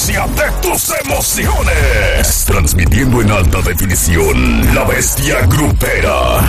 frecuencia de tus emociones. Transmitiendo en alta definición, La Bestia Grupera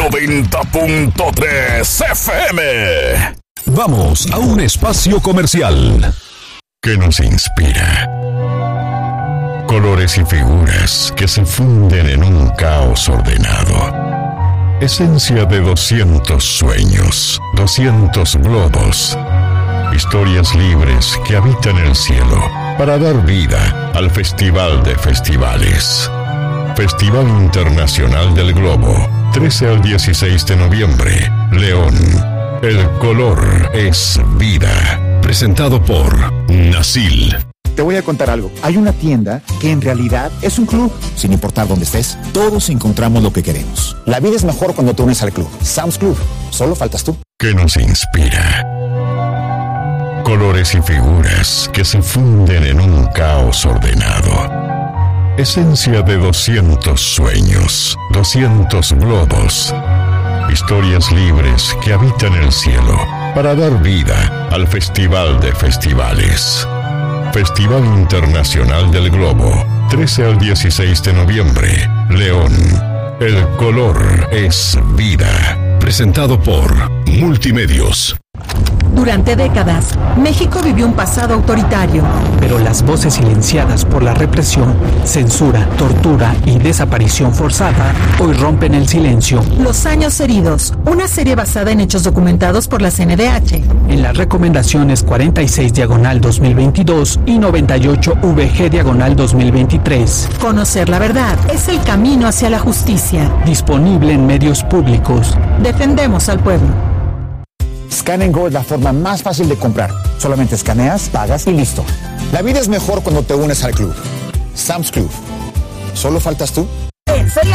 90.3 FM. Vamos a un espacio comercial que nos inspira. Colores y figuras que se funden en un caos ordenado. Esencia de 200 sueños, 200 globos. Historias libres que habitan el cielo para dar vida al Festival de Festivales. Festival Internacional del Globo, 13 al 16 de noviembre, León. El color es vida. Presentado por Nasil. Te voy a contar algo. Hay una tienda que en realidad es un club. Sin importar dónde estés, todos encontramos lo que queremos. La vida es mejor cuando te unes al club. Sam's Club. Solo faltas tú. Que nos inspira. Colores y figuras que se funden en un caos ordenado. Esencia de 200 sueños, 200 globos. Historias libres que habitan el cielo para dar vida al Festival de Festivales. Festival Internacional del Globo, 13 al 16 de noviembre, León. El color es vida. Presentado por Multimedios. Durante décadas, México vivió un pasado autoritario. Pero las voces silenciadas por la represión, censura, tortura y desaparición forzada hoy rompen el silencio. Los años heridos, una serie basada en hechos documentados por la CNDH. En las recomendaciones 46/2022 y 98/VG/2023. Conocer la verdad es el camino hacia la justicia. Disponible en medios públicos. Defendemos al pueblo. Scan & Go es la forma más fácil de comprar. Solamente escaneas, pagas y listo. La vida es mejor cuando te unes al club. Sam's Club. ¿Solo faltas tú?